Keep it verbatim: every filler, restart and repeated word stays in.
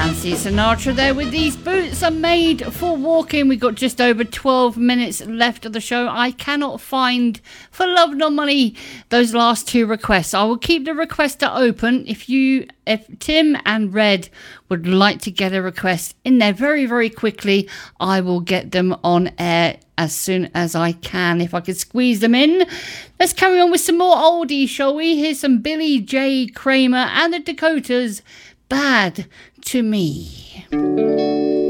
Nancy Sinatra there with These Boots Are Made for Walking. We've got just over twelve minutes left of the show. I cannot find, for love nor money, those last two requests. I will keep the requester open. If you, if Tim and Red would like to get a request in there very, very quickly, I will get them on air as soon as I can, if I could squeeze them in. Let's carry on with some more oldies, shall we? Here's some Billy J. Kramer and the Dakotas, Bad to Me.